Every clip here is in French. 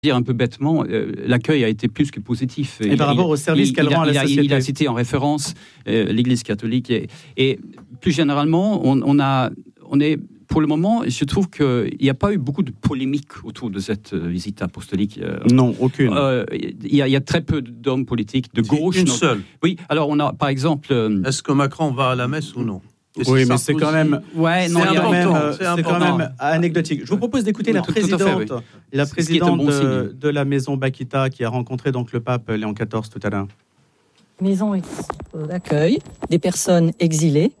dire un peu bêtement, l'accueil a été plus que positif. Et par rapport au service qu'elle rend à la société. Il a cité en référence l'Église catholique. Et plus généralement, on est... Pour le moment, je trouve qu'il n'y a pas eu beaucoup de polémique autour de cette visite apostolique. Non, aucune. Il y a très peu d'hommes politiques de gauche. Une seule. Oui, alors on a par exemple... Est-ce que Macron va à la messe ou non ? Oui, mais c'est quand même, c'est quand même anecdotique. Je vous propose d'écouter la présidente, la présidente de la maison Bakita qui a rencontré donc le pape Léon XIV tout à l'heure. Maison d'accueil des personnes exilées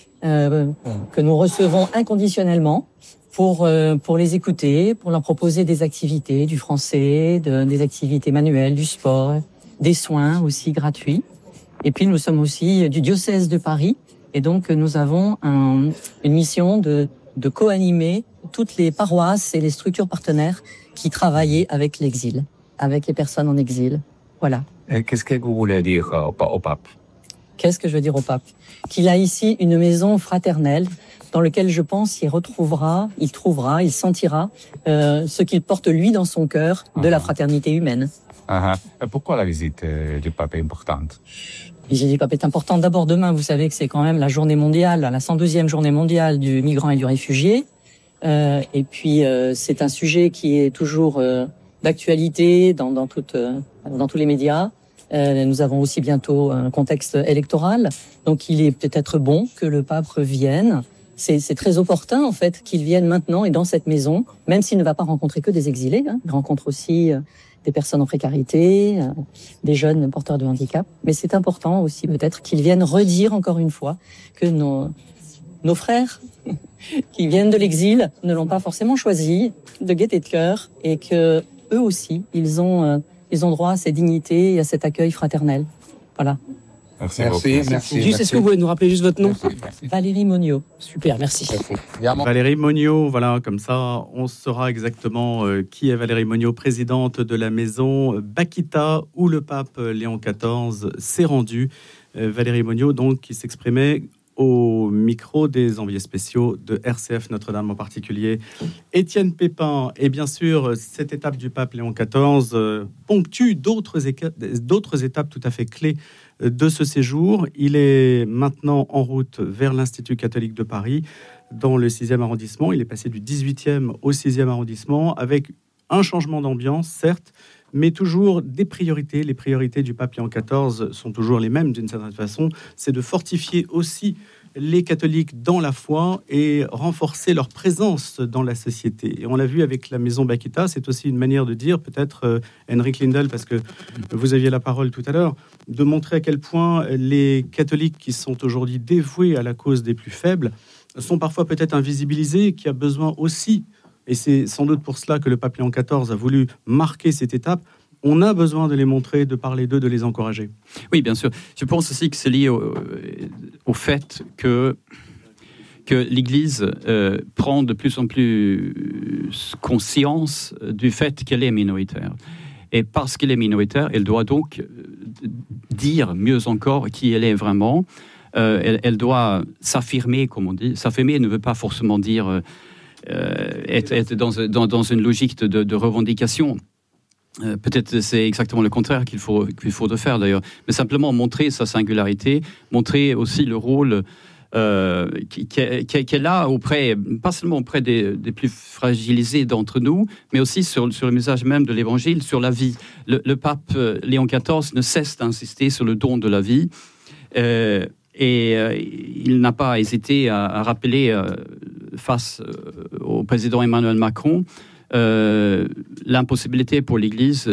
que nous recevons inconditionnellement pour les écouter, pour leur proposer des activités, du français, des activités manuelles, du sport, des soins aussi gratuits. Et puis nous sommes aussi du diocèse de Paris. Et donc, nous avons une mission de co-animer toutes les paroisses et les structures partenaires qui travaillaient avec l'exil, avec les personnes en exil. Voilà. Et qu'est-ce que vous voulez dire au pape ? Qu'est-ce que je veux dire au pape ? Qu'il a ici une maison fraternelle dans laquelle, je pense, il trouvera, il sentira ce qu'il porte, lui, dans son cœur de la fraternité humaine. Pourquoi la visite du pape est importante ? La visite du pape est importante. D'abord, demain, vous savez que c'est quand même la journée mondiale, la 102e journée mondiale du migrant et du réfugié. Et puis, c'est un sujet qui est toujours d'actualité dans tous les médias. Nous avons aussi bientôt un contexte électoral. Donc, il est peut-être bon que le pape revienne. C'est très opportun, en fait, qu'il vienne maintenant et dans cette maison, même s'il ne va pas rencontrer que des exilés. Il rencontre aussi des personnes en précarité, des jeunes porteurs de handicap. Mais c'est important aussi, peut-être, qu'ils viennent redire encore une fois que nos frères qui viennent de l'exil ne l'ont pas forcément choisi de gaieté de cœur et que eux aussi, ils ont droit à cette dignité et à cet accueil fraternel. Voilà. Merci. Juste, est-ce que vous pouvez nous rappeler juste votre nom ? Merci. Valérie Monniot. Super, merci. Valérie Monniot, voilà, comme ça, on saura exactement qui est Valérie Monniot, présidente de la maison Bakita, où le pape Léon XIV s'est rendu. Valérie Monniot, donc, qui s'exprimait au micro des envoyés spéciaux de RCF Notre-Dame en particulier. Étienne Pépin, et bien sûr, cette étape du pape Léon XIV ponctue d'autres étapes tout à fait clés de ce séjour. Il est maintenant en route vers l'Institut catholique de Paris, dans le 6e arrondissement. Il est passé du 18e au 6e arrondissement, avec un changement d'ambiance, certes, mais toujours des priorités. Les priorités du pape Léon XIV sont toujours les mêmes d'une certaine façon. C'est de fortifier aussi les catholiques dans la foi et renforcer leur présence dans la société. Et on l'a vu avec la maison Bakita, c'est aussi une manière de dire, peut-être, Henrik Lindell, parce que vous aviez la parole tout à l'heure, de montrer à quel point les catholiques qui sont aujourd'hui dévoués à la cause des plus faibles sont parfois peut-être invisibilisés, qui a besoin aussi, et c'est sans doute pour cela que le pape Léon XIV a voulu marquer cette étape, on a besoin de les montrer, de parler d'eux, de les encourager. Oui, bien sûr. Je pense aussi que c'est lié au fait que l'Église prend de plus en plus conscience du fait qu'elle est minoritaire. Et parce qu'elle est minoritaire, elle doit donc dire mieux encore qui elle est vraiment. Elle doit s'affirmer, comme on dit. S'affirmer ne veut pas forcément dire être dans une logique de revendication. Peut-être c'est exactement le contraire qu'il faut de faire d'ailleurs, mais simplement montrer sa singularité, montrer aussi le rôle qu'elle a auprès, pas seulement auprès des plus fragilisés d'entre nous, mais aussi sur le message même de l'Évangile, sur la vie. Le pape Léon XIV ne cesse d'insister sur le don de la vie, et il n'a pas hésité à rappeler face au président Emmanuel Macron l'impossibilité pour l'Église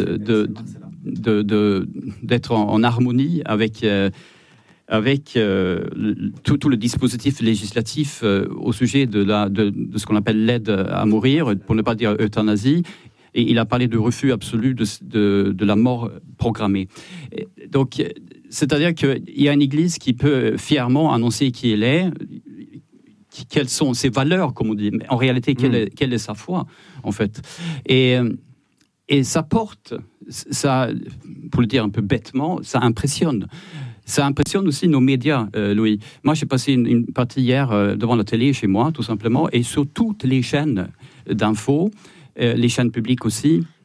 d'être en harmonie avec tout le dispositif législatif au sujet de ce qu'on appelle l'aide à mourir, pour ne pas dire euthanasie. Et il a parlé de refus absolu de la mort programmée. Et donc, c'est-à-dire qu'il y a une Église qui peut fièrement annoncer qui elle est, quelles sont ses valeurs, comme on dit, mais en réalité, quelle est sa foi, en fait. Et ça porte, ça, pour le dire un peu bêtement, ça impressionne. Ça impressionne aussi nos médias, Louis. Moi, j'ai passé une partie hier devant la télé, chez moi, tout simplement, et sur toutes les chaînes d'infos, les chaînes publiques aussi,